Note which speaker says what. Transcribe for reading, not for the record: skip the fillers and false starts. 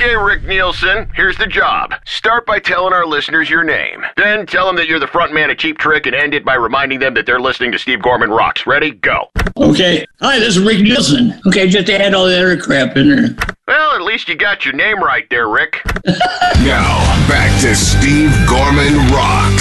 Speaker 1: Okay, Rick Nielsen, here's the job. Start by telling our listeners your name. Then tell them that you're the front man of Cheap Trick and end it by reminding them that they're listening to Steve Gorman Rocks. Ready? Go.
Speaker 2: Okay. Hi, this is Rick Nielsen. Okay, just add all the other crap in there.
Speaker 1: Well, at least you got your name right there, Rick.
Speaker 3: Now, back to Steve Gorman Rocks.